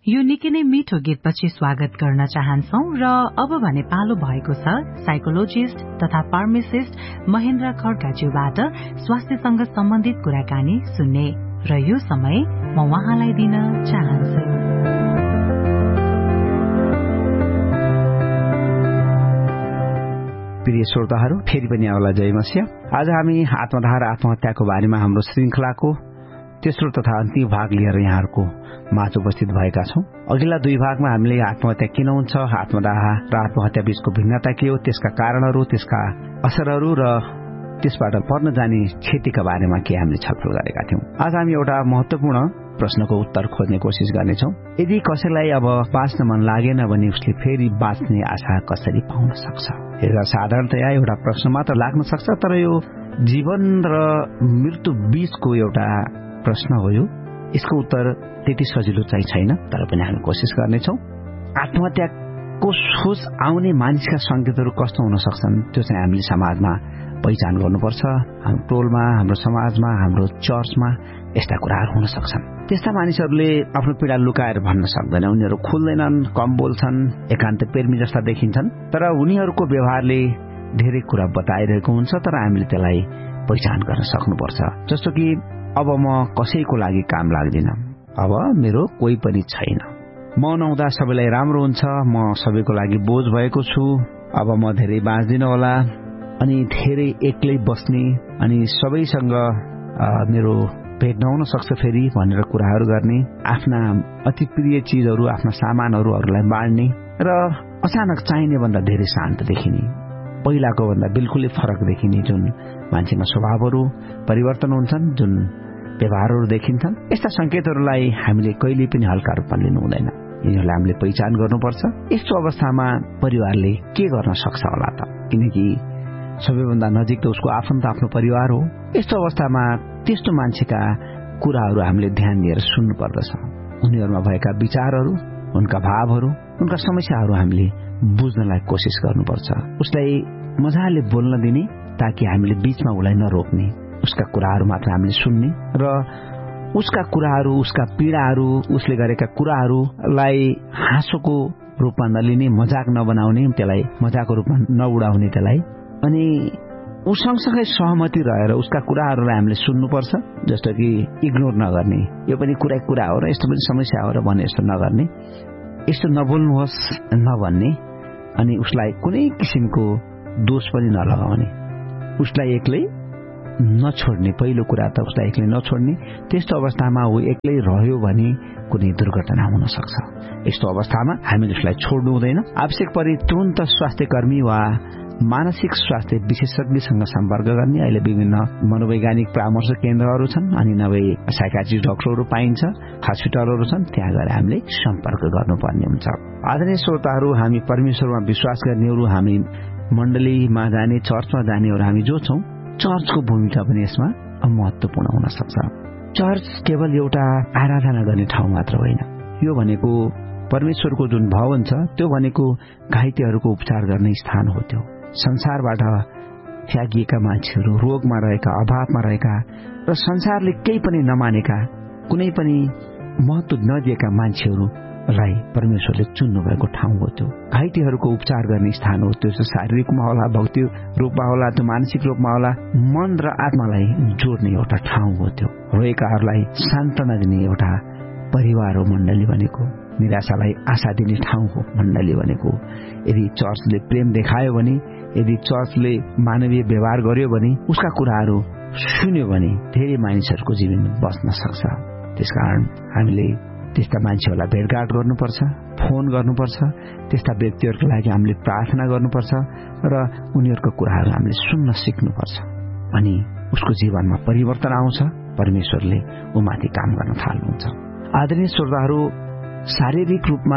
यो निकै नै मिठो गीतपछि स्वागत गर्न चाहन्छौ र अब भने पालो भएको छ साइकोलोजिस्ट तथा फार्मासिस्ट महेन्द्र खड्काज्यूबाट स्वास्थ्यसँग सम्बन्धित कुराकानी सुन्ने र यो समय म उहाँलाई दिन चाहन्छु। प्रिय श्रोताहरू, फेरि पनि आउला जय मसिह। आज हामी आत्मदाह र आत्महत्याको बारेमा हाम्रो श्रृंखलाको तेस्रो तथा अन्तिम भाग लिएर यहाँहरूको माझ उपस्थित भएका छौं। अघिल्ला 2 भागमा हामीले आत्महत्या किन हुन्छ, आत्मदाह र आत्महत्या बीचको भिन्नता के हो, त्यसका कारणहरू, त्यसका असरहरू र त्यसबाट पर्न जाने क्षतिका बारेमा के हामीले छलफल गरेका थियौं। आज हामी एउटा महत्वपूर्ण प्रश्नको उत्तर खोज्ने कोसिस गर्नेछौं। यदि कसैलाई अब बाँच्न मन लागेन भने उसले फेरि बाँच्ने आशा कसरी पाउन सक्छ? एउटा साधारणतया एउटा प्रश्न मात्र लाग्न सक्छ, तर यो जीवन र मृत्यु बीचको एउटा प्रश्न हो। यसको उत्तर त्यति सजिलो चाहिँ छैन, तर पनि हामी कोसिस गर्नेछौं। आत्महत्याको सोच आउने मानिसका संकेतहरू कस्तो हुन सक्छन् त्यो चाहिँ हामीले समाजमा पहिचान गर्नुपर्छ। हाम्रो टोलमा, हाम्रो समाजमा, हाम्रो चर्चमा यस्ता कुराहरू हुन सक्छन्। त्यस्ता मानिसहरूले आफ्नो पीडा लुकाएर भन्न सक्दैन। उनीहरू खुल्दैनन्, कम बोल्छन्, एकान्त प्रेमी जस्ता देखिन्छन्, तर उनीहरूको व्यवहारले धेरै कुरा बताइरहेको हुन्छ। तर हामीले त्यसलाई पहिचान गर्न सक्नुपर्छ। जस्तो कि अब म कसैको लागि काम लाग्दिन, अब मेरो कोही पनि छैन, म नहुँदा सबैलाई राम्रो हुन्छ, म सबैको लागि बोझ भएको छु, अब म धेरै बाँच्दिन होला, अनि धेरै एक्लै बस्ने, अनि सबैसँग मेरो भेट नहुन सक्छ फेरि भनेर कुराहरू गर्ने, आफ्ना अति प्रिय चीजहरू, आफ्ना सामानहरू अरूलाई बाँड्ने र अचानक चाहिने भन्दा धेरै शान्त देखिने, पहिलाको भन्दा बिल्कुलै फरक देखिने, जुन मान्छेमा स्वभावहरू परिवर्तन हुन्छन्, जुन व्यवहारहरू देखिन्छन्। यस्ता संकेतहरूलाई हामीले कहिले पनि हल्का रूपमा लिनु हुँदैन। यिनीहरूलाई हामीले पहिचान गर्नुपर्छ। यस्तो अवस्थामा परिवारले के गर्न सक्छ होला त? किनकि सबैभन्दा नजिक त उसको आफन्त आफ्नो परिवार हो। यस्तो अवस्थामा त्यस्तो मान्छेका कुराहरू हामीले ध्यान दिएर सुन्नु पर्दछ। उनीहरूमा भएका विचारहरू, उनका भावहरू, उनका समस्याहरू हामीले बुझ्नलाई कोसिस गर्नुपर्छ। उसलाई मजाले बोल्न दिने, ताकि हामीले बीचमा उसलाई नरोक्ने, उसका कुराहरू मात्र हामीले सुन्ने र उसका कुराहरू, उसका पीडाहरू, उसले गरेका कुराहरूलाई हाँसोको रूपमा नलिने, मजाक नबनाउने, त्यसलाई मजाकको रूपमा नउडाउने त्यसलाई, अनि उसँगसँगै सहमति रहेर उसका कुराहरूलाई हामीले सुन्नुपर्छ। जस्तो कि इग्नोर नगर्ने, यो पनि कुरा हो र यस्तो पनि समस्या हो र भने यस्तो नगर्ने, यस्तो नबोल्नुहोस् नभन्ने, अनि उसलाई कुनै किसिमको दोष पनि नलगाउने, उसलाई एक्लै नछोड्ने। पहिलो कुरा त उसलाई एक्लै नछोड्ने। त्यस्तो अवस्थामा ऊ एक्लै रह्यो भने कुनै दुर्घटना हुन सक्छ। यस्तो अवस्थामा हामीले उसलाई छोड्नु हुँदैन। आवश्यक परे तुरन्त स्वास्थ्य कर्मी वा मानसिक स्वास्थ्य विशेषज्ञसँग सम्पर्क गर्ने। अहिले विभिन्न मनोवैज्ञानिक परामर्श केन्द्रहरू छन्, अनि नभए साइकाट्रिस्ट डाक्टरहरू पाइन्छ, हस्पिटलहरू छन्, त्यहाँ गएर हामीले सम्पर्क गर्नुपर्ने हुन्छ। आदरणीय श्रोताहरू, हामी परमेश्वरमा विश्वास गर्नेहरू, हामी मण्डलीमा जाने, चर्चमा जानेहरू हामी जो छौं, चर्चको भूमिका पनि यसमा महत्वपूर्ण हुन सक्छ। चर्च केवल एउटा आराधना गर्ने ठाउँ मात्र होइन। यो भनेको परमेश्वरको जुन भवन छ, त्यो भनेको घाइतेहरूको उपचार गर्ने स्थान हो। त्यो संसारबाट त्यागिएका मान्छेहरू, रोगमा रहेका, अभावमा रहेका र संसारले केही पनि नमानेका, कुनै पनि महत्व नदिएका मान्छेहरूलाई परमेश्वरले चुन्नु भएको ठाउँ हो। त्यो घाइतेहरूको उपचार गर्ने स्थान हो। त्यो शारीरिक रूपमा होला, भौतिक रूपमा होला, त्यो मानसिक रूपमा होला, मन र आत्मालाई जोड्ने एउटा ठाउँ हो। त्यो रोएकाहरूलाई सान्त्वना दिने एउटा परिवार हो मण्डली भनेको। निराशालाई आशा दिने ठाउँ हो मण्डली भनेको। यदि चर्चले प्रेम देखायो भने, यदि चर्चले मानवीय व्यवहार गर्यो भने, उसका कुराहरू सुन्यो भने धेरै मानिसहरूको जीवन बच्न सक्छ। त्यसकारण हामीले त्यस्ता मान्छेहरूलाई भेटघाट गर्नुपर्छ, फोन गर्नुपर्छ, त्यस्ता व्यक्तिहरूको लागि हामीले प्रार्थना गर्नुपर्छ र उनीहरूको कुराहरू हामीले सुन्न सिक्नुपर्छ। अनि उसको जीवनमा परिवर्तन आउँछ, परमेश्वरले उमाथि काम गर्न थाल्नुहुन्छ। आदरणीय श्रोताहरू, शारीरिक रूपमा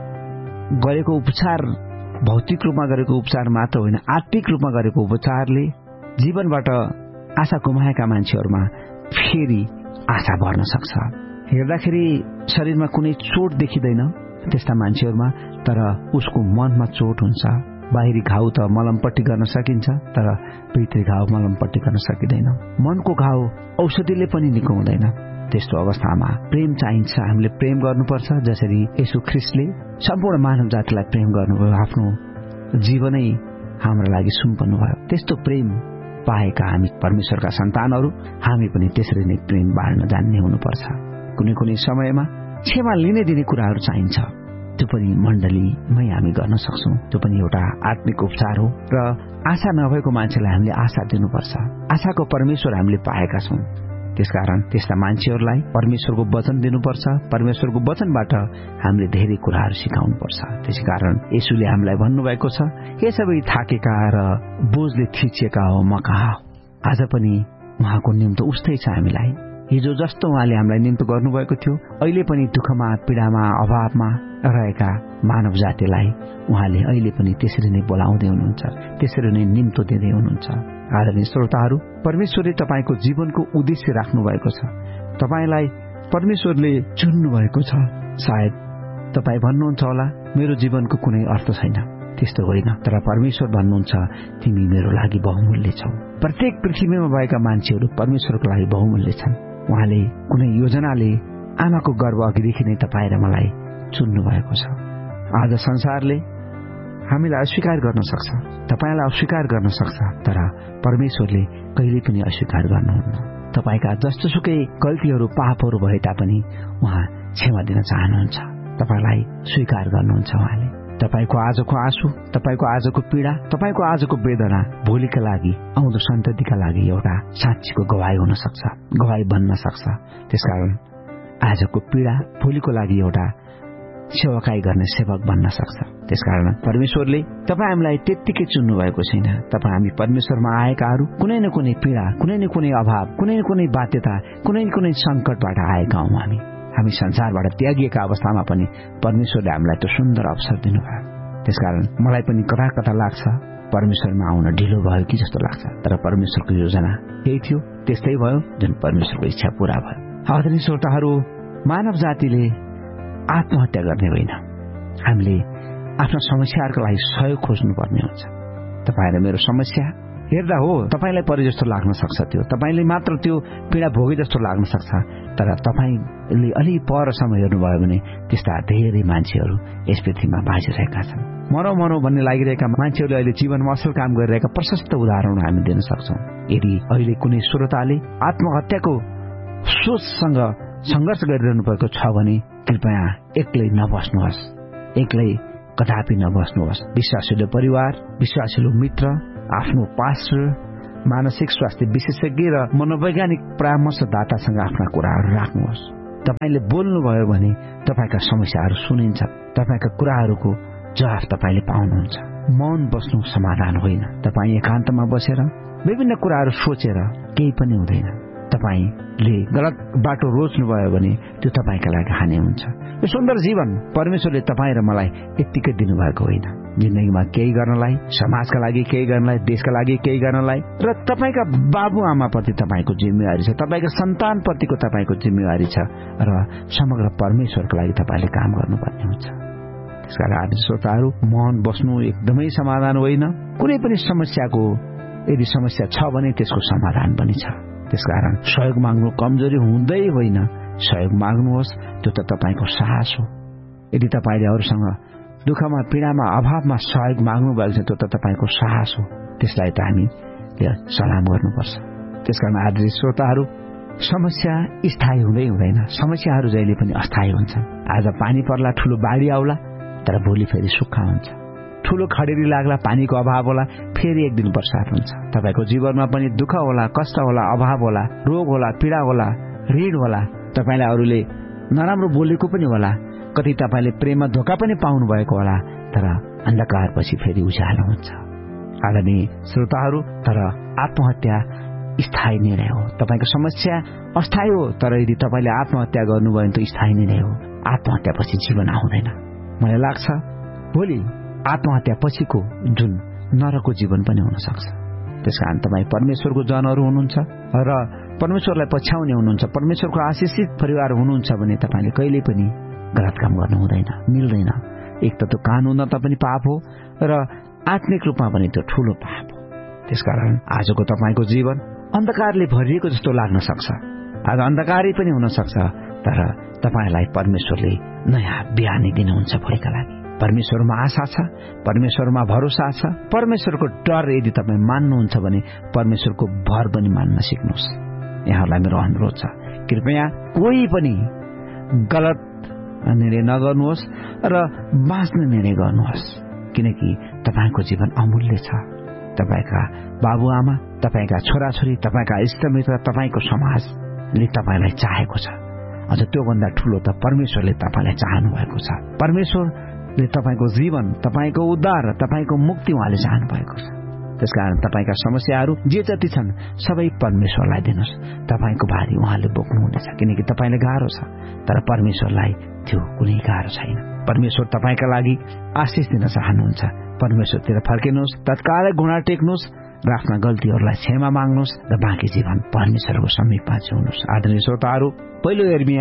गरेको उपचार, भौतिक रूपमा गरेको उपचार मात्र होइन, आत्मिक रूपमा गरेको उपचारले जीवनबाट आशा गुमाएका मान्छेहरूमा फेरि आशा भर्न सक्छ। हेर्दाखेरि शरीरमा कुनै चोट देखिँदैन त्यस्ता मान्छेहरूमा, तर उसको मनमा चोट हुन्छ। बाहिरी घाउ त मलमपट्टी गर्न सकिन्छ, तर भित्री घाउ मलमपट्टी गर्न सकिँदैन। मनको घाउ औषधिले पनि निको हुँदैन। त्यस्तो अवस्थामा प्रेम चाहिन्छ। हामीले प्रेम गर्नुपर्छ जसरी येशू ख्रीष्टले सम्पूर्ण मानव जातिलाई प्रेम गर्नुभयो, आफ्नो जीवनै हाम्रो लागि सुम्पनु भयो। त्यस्तो प्रेम पाएका हामी परमेश्वरका सन्तानहरू हामी पनि त्यसरी नै प्रेम बाँड्न जान्ने हुनुपर्छ। कुनै कुनै समयमा क्षमा लिने दिने कुराहरू चाहिन्छ, त्यो पनि मण्डलीमै हामी गर्न सक्छौं। त्यो पनि एउटा आत्मिक उपचार हो र आशा नभएको मान्छेलाई हामीले आशा दिनुपर्छ। आशाको परमेश्वर हामीले पाएका छौं, त्यसकारण त्यस्ता मान्छेहरूलाई परमेश्वरको वचन दिनुपर्छ। परमेश्वरको वचनबाट हामीले धेरै कुराहरू सिकाउनुपर्छ। त्यसैकारण येशूले हामीलाई भन्नुभएको छ, हे सबै थाकेका र बोझले थिचिएका हो म कहाँ। आज पनि उहाँको निम्तो उस्तै छ। हामीलाई हिजो जस्तो उहाँले हामीलाई निम्तो गर्नुभएको थियो, अहिले पनि दुःखमा, पीडामा, अभावमा रहेका मानव जातिलाई उहाँले अहिले पनि त्यसरी नै बोलाउँदै हुनुहुन्छ, त्यसरी नै निम्तो दिँदै हुनुहुन्छ। आदरणीय श्रोताहरू, परमेश्वरले तपाईको जीवनको उद्देश्य राख्नु भएको छ। तपाईलाई परमेश्वरले चुन्नु भएको छ। सायद तपाई भन्नुहुन्छ होला, मेरो जीवनको कुनै अर्थ छैन। त्यस्तो होइन, तर परमेश्वर भन्नुहुन्छ, तिमी मेरो लागि बहुमूल्य छौ। प्रत्येक पृथ्वीमा भएका मान्छेहरू परमेश्वरको लागि बहुमूल्य छन्। उहाँले कुनै योजनाले आमाको गर्भ अघिदेखि नै तपाई र मलाई चुन्नु भएको छ। आज संसारले हामीलाई अस्वीकार गर्न सक्छ, तपाईलाई अस्वीकार गर्न सक्छ, तर परमेश्वरले कहिले पनि अस्वीकार गर्नुहुन्न। तपाईका जस्तोसुकै गल्तीहरू, पापहरू भए तापनि उहाँ क्षमा दिन चाहनुहुन्छ। तपाईलाई स्वीकार गर्नुहुन्छ उहाँले। तपाईको आजको आँसु, तपाईको आजको पीडा, तपाईको आजको वेदना भोलिका लागि, आउँदो सन्ततिका लागि एउटा साँच्चीको गवाई हुन सक्छ, गवाई बन्न सक्छ। त्यसकारण आजको पीडा भोलिको लागि एउटा सेवकाई गर्ने सेवक बन्न सक्छ। त्यसकारण परमेश्वरले तपाईँ हामीलाई त्यत्तिकै चुन्नु भएको छैन। तपाईँ हामी परमेश्वरमा आएकाहरू कुनै न कुनै पीडा, कुनै न कुनै अभाव, कुनै न कुनै बाध्यता, कुनै न कुनै संकटबाट आएका हौं। हामी संसारबाट त्यागिएका अवस्थामा पनि परमेश्वरले हामीलाई त्यो सुन्दर अवसर दिनुभयो। त्यसकारण मलाई पनि कता कता लाग्छ परमेश्वरमा आउन ढिलो भयो कि जस्तो लाग्छ, तर परमेश्वरको योजना यही थियो, त्यस्तै भयो, जुन परमेश्वरको इच्छा पूरा भयो। आदरणीय श्रोताहरू, मानव जातिले आत्महत्या गर्ने होइन, हामीले आफ्ना समस्याहरूको लागि सहयोग खोज्नुपर्ने हुन्छ। तपाईँ र मेरो समस्या हेर्दा हो तपाईलाई परे जस्तो लाग्न सक्छ, त्यो तपाईले मात्र त्यो पीडा भोगे जस्तो लाग्न सक्छ, तर तपाईले अलि परसम्म हेर्नुभयो भने त्यस्ता धेरै मान्छेहरू यस पृथ्वीमा बाँचिरहेका छन्। मरौ मरौ भन्ने लागिरहेका मान्छेहरूले अहिले जीवनमा असल काम गरिरहेका प्रशस्त उदाहरण हामी दिन सक्छौं। यदि अहिले कुनै श्रोताले आत्महत्याको सोचसँग संघर्ष गरिरहनु भएको छ भने कृपया एक्लै नबस्नुहोस्, एक्लै कदापि नबस्नुहोस्। विश्वासिलो परिवार, विश्वासिलो मित्र, आफ्नो पास्टर, मानसिक स्वास्थ्य विशेषज्ञ र मनोवैज्ञानिक परामर्शदातासँग आफ्ना कुराहरू राख्नुहोस्। तपाईले बोल्नुभयो भने तपाईका समस्याहरू सुनिन्छ, तपाईका कुराहरूको जवाफ तपाईले पाउनुहुन्छ। मौन बस्नु समाधान होइन। तपाई एकान्तमा बसेर विभिन्न कुराहरू सोचेर केही पनि हुँदैन। तपाईले गलत बाटो रोज्नुभयो भने त्यो तपाईका लागि हानि हुन्छ। यो सुन्दर जीवन परमेश्वरले तपाईँ र मलाई यत्तिकै दिनुभएको होइन। जिन्दगीमा केही गर्नलाई, समाजका लागि केही गर्नलाई, देशका लागि केही गर्नलाई र तपाईका बाबुआमाप्रति तपाईको जिम्मेवारी छ, तपाईका सन्तानप्रतिको तपाईको जिम्मेवारी छ र समग्र परमेश्वरको लागि तपाईले काम गर्नुपर्ने हुन्छ। त्यसकारण आज श्रोताहरू, मौन बस्नु एकदमै समाधान होइन। कुनै पनि समस्याको यदि समस्या छ भने त्यसको समाधान पनि छ। त्यसकारण सहयोग माग्नु कमजोरी हुँदै होइन, सहयोग माग्नुहोस्, त्यो त तपाईको साहस हो। यदि तपाईले अरूसँग दुःखमा, पीडामा, अभावमा सहयोग माग्नु भएको छ, त्यो त तपाईको साहस हो। त्यसलाई त हामीले सलाम गर्नुपर्छ। त्यसकारण आदरणीय श्रोताहरू, समस्या स्थायी हुँदैन, समस्याहरू जहिले पनि अस्थायी हुन्छन्। आज पानी पर्ला, ठूलो बाढी आउला, तर भोलि फेरि सुक्खा हुन्छ। ठूलो खडेरी लाग्ला, पानीको अभाव होला, फेरि एक दिन बर्षात हुन्छ। तपाईको जीवनमा पनि दुःख होला, कष्ट होला, अभाव होला, रोग होला, पीडा होला, ऋण होला, तपाईलाई अरूले नराम्रो बोलेको पनि होला, कति तपाईले प्रेममा धोका पनि पाउनु भएको होला, तर अन्धकारपछि फेरि उज्यालो हुन्छ। आदरणीय श्रोताहरू, तर आत्महत्या स्थायी निर्णय हो। तपाईको समस्या अस्थायी हो, तर यदि तपाईले आत्महत्या गर्नुभयो भने त स्थायी निर्णय हो। आत्महत्यापछि जीवन आउँदैन। मलाई लाग्छ भोलि आत्महत्या पछिको जुन नरकको जीवन पनि हुन सक्छ। त्यसकारण तपाईँ परमेश्वरको जनहरू हुनुहुन्छ र परमेश्वरलाई पछ्याउने हुनुहुन्छ, परमेश्वरको आशिषित परिवार हुनुहुन्छ भने तपाईले कहिल्यै पनि गलत काम गर्नु हुँदैन, मिल्दैन। एक त त्यो कानून पनि पाप हो र आत्मिक रूपमा पनि त्यो ठूलो पाप हो। त्यसकारण आजको तपाईको जीवन अन्धकारले भरिएको जस्तो लाग्न सक्छ, आज अन्धकारी पनि हुन सक्छ, तर तपाईलाई परमेश्वरले नयाँ बिहानी दिनुहुन्छ भोलिका लागि। परमेश्वरमा आशा छ, परमेश्वरमा भरोसा छ। परमेश्वरको डर यदि तपाईँ मान्नुहुन्छ भने परमेश्वरको भर पनि मान्न सिक्नुहोस्। यहाँहरूलाई मेरो अनुरोध छ, कृपया कोही पनि गलत निर्णय नगर्नुहोस् र बाँच्ने निर्णय गर्नुहोस्, किनकि तपाईको जीवन अमूल्य छ। तपाईका बाबुआमा, तपाईका छोराछोरी, तपाईका इष्टमित्र, तपाईको समाजले तपाईलाई चाहेको छ। अझ त्योभन्दा ठूलो त परमेश्वरले तपाईलाई चाहनु भएको छ। परमेश्वरले तपाईको जीवन, तपाईको उद्धार, तपाईको मुक्ति उहाँले चाहनु भएको छ। त्यसकारण तपाईका समस्याहरू जे जति छन् सबै परमेश्वरलाई दिनुहोस्। तपाईको भारी उहाँले बोक्नुहुनेछ, किनकि तपाईलाई गाह्रो छ, तर परमेश्वरलाई त्यो कुनै गाह्रो छैन। परमेश्वर तपाईका लागि आशिष दिन चाहनुहुन्छ। परमेश्वरतिर फर्किनुहोस्, तत्कालै घुँडा टेक्नुहोस् र आफ्ना गल्तीहरूलाई क्षमा माग्नुहोस् र बाँकी जीवन परमेश्वरको समीपमा जिउनुहोस्। आदरणीय श्रोताहरू, पहिलो यिर्मिया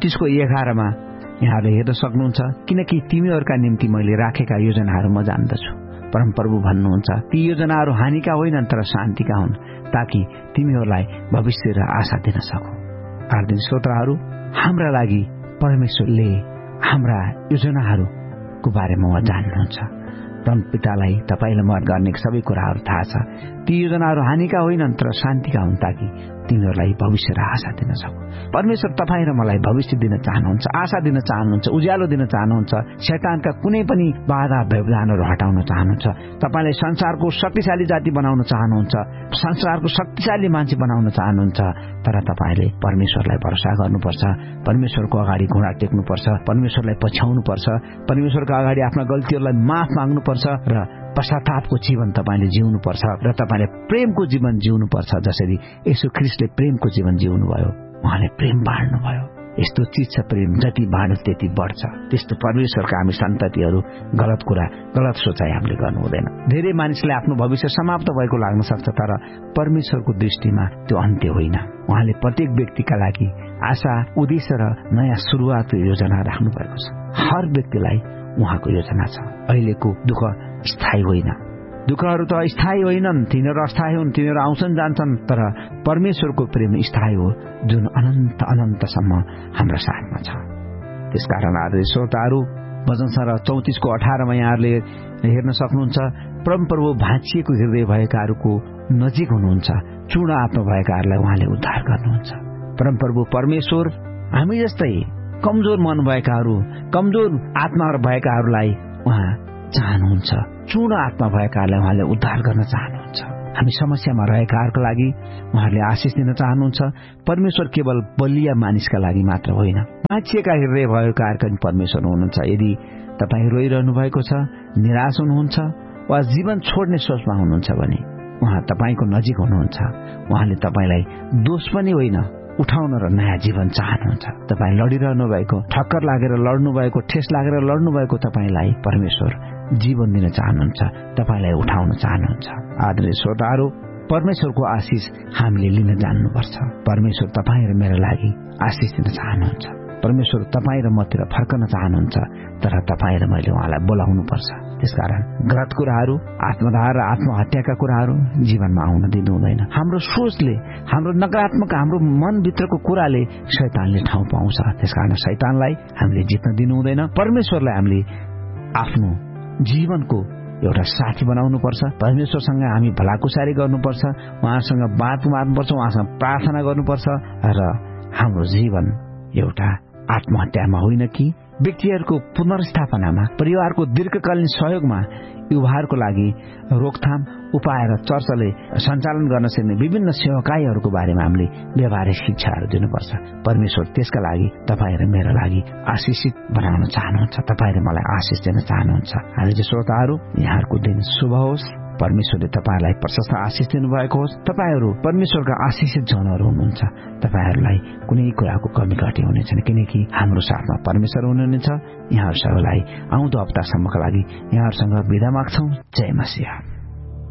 29:11 मा यहाँले हेर्न सक्नुहुन्छ, किनकि तिमीहरूका निम्ति मैले राखेका योजनाहरू म जान्दछु। परमप्रभु भन्नुहुन्छ, ती योजनाहरू हानिका होइनन् तर शान्तिका हुन्, ताकि तिमीहरूलाई भविष्य र आशा दिन सकौ। आदरणीय श्रोताहरू, हाम्रा लागि परमेश्वरले हाम्रा योजनाहरूको बारेमा उहाँ जान्नुहुन्छ। परमपितालाई तपाईले मद्दत गर्ने सबै कुराहरू थाहा छ। ती योजनाहरू हानिका होइनन् तर शान्तिका हुन्, ताकि तिमीहरूलाई भविष्य र आशा दिन सकौ। परमेश्वर तपाईँ र मलाई भविष्य दिन चाहनुहुन्छ, आशा दिन चाहनुहुन्छ, उज्यालो दिन चाहनुहुन्छ। शैतानका कुनै पनि बाधा व्यवधानहरू हटाउन चाहनुहुन्छ। तपाईलाई संसारको शक्तिशाली जाति बनाउन चाहनुहुन्छ, संसारको शक्तिशाली मान्छे बनाउन चाहनुहुन्छ। तर तपाईले परमेश्वरलाई भरोसा गर्नुपर्छ, परमेश्वरको अगाडि घुँडा टेक्नुपर्छ, परमेश्वरलाई पछ्याउनुपर्छ, परमेश्वरको अगाडि आफ्ना गल्तीहरूलाई माफ माग्नुपर्छ र पश्चातापको जीवन तपाईले जिउनुपर्छ र तपाईले प्रेमको जीवन जिउनुपर्छ। जसरी येशू ख्रीष्टले प्रेमको जीवन जिउनुभयो, उहाँले प्रेम बाँड्नुभयो। यस्तो चीज छ प्रेम, जति बाँड्यो त्यति बढ्छ। त्यस्तो परमेश्वरका हामी सन्ततिहरू गलत कुरा, गलत सोचाइ हामीले गर्नु हुँदैन। धेरै मानिसले आफ्नो भविष्य समाप्त भएको लाग्न सक्छ, तर परमेश्वरको दृष्टिमा त्यो अन्त्य होइन। उहाँले प्रत्येक व्यक्तिका लागि आशा, उद्देश्य र नयाँ सुरुवातको योजना राख्नु भएको छ। हर व्यक्तिलाई उहाँको योजना छ। अहिलेको दुःख स्थायी होइन, दुःखहरू त स्थायी होइनन्, तिनीहरू अस्थायी हुन्, तिनीहरू आउँछन् जान्छन्, तर परमेश्वरको प्रेम स्थायी हो, जुन अनन्त अनन्तसम्म हाम्रा साथमा छ। त्यसकारण आदरणीय श्रोताहरू, भजन संग्रह 34:18 मा यहाँहरूले हेर्न सक्नुहुन्छ, परमप्रभु भाँचिएको हृदय भएकाहरूको नजिक हुनुहुन्छ, चूर्ण आत्मा भएकाहरूलाई उहाँले उद्धार गर्नुहुन्छ। परमप्रभु परमेश्वर हामी जस्तै कमजोर मन भएकाहरू, कमजोर आत्मा भएकाहरूलाई उहाँ चाहनुहुन्छ। चूर्ण आत्मा भएकाहरूलाई उहाँले उद्धार गर्न चाहनुहुन्छ। हामी समस्यामा रहेकाहरूको लागि उहाँले आशिष दिन चाहनुहुन्छ। परमेश्वर केवल बलिया मानिसका लागि मात्र होइन, भाँचिएका हृदय भएकाहरूका पनि परमेश्वर हुनुहुन्छ। यदि तपाईँ रोइरहनु भएको छ, निराश हुनुहुन्छ वा जीवन छोड्ने सोचमा हुनुहुन्छ भने उहाँ तपाईँको नजिक हुनुहुन्छ। उहाँले तपाईँलाई दोष पनि होइन, उठाउन र नयाँ जीवन चाहनुहुन्छ। तपाईँ लडिरहनु भएको, ठक्कर लागेर लड्नु भएको, ठेस लागेर लड्नु भएको तपाईलाई परमेश्वर जीवन दिन चाहनुहुन्छ, तपाईलाई उठाउन चाहनुहुन्छ। आदरणीय श्रोताहरू, परमेश्वरको आशिष हामीले लिन जान्नुपर्छ। परमेश्वर तपाईँ र मेरो लागि आशिष दिन चाहनुहुन्छ। परमेश्वर तपाईँ र मतिर फर्कन चाहनुहुन्छ, तर तपाईँ र मैले उहाँलाई बोलाउनुपर्छ। त्यसकारण गलत कुराहरू, आत्मदाह र आत्महत्याका कुराहरू जीवनमा आउन दिनु हुँदैन। हाम्रो सोचले, हाम्रो नकारात्मक, हाम्रो मनभित्रको कुराले शैतानले ठाउँ पाउँछ। त्यसकारण शैतानलाई हामीले जित्न दिनु हुँदैन। परमेश्वरलाई हामीले आफ्नो जीवनको एउटा साथी बनाउनुपर्छ। परमेश्वरसँग हामी भलाकुसारी गर्नुपर्छ, उहाँसँग बात मार्नुपर्छ, उहाँसँग प्रार्थना गर्नुपर्छ र हाम्रो जीवन एउटा आत्महत्यामा होइन कि व्यक्तिहरूको पुनर्स्थापनामा, परिवारको दीर्घकालीन सहयोगमा, युवाहरूको लागि रोकथाम उपाय र चर्चले सञ्चालन गर्न सक्ने विभिन्न सेवाकाईहरूको बारेमा हामीले व्यवहारिक शिक्षाहरू दिनुपर्छ। परमेश्वर त्यसका लागि तपाईँ र मेरो लागि आशिषित बनाउन चाहनुहुन्छ, तपाईँ र मलाई आशिष दिन चाहनुहुन्छ। आदरणीय श्रोताहरू, यहाँहरूको दिन शुभ होस्। परमेश्वरले तपाईहरूलाई प्रशस्त आशिष दिनुभएको होस्। तपाईँहरू परमेश्वरका आशिषित जनहरू हुनुहुन्छ। तपाईँहरूलाई कुनै कुराको कमी घटी हुनेछन्, किनकि हाम्रो साथमा परमेश्वर हुनुहुनेछ। यहाँहरू सबैलाई आउँदो हप्तासम्मका लागि यहाँहरूसँग बिदा माग्छौं। जय मसीह।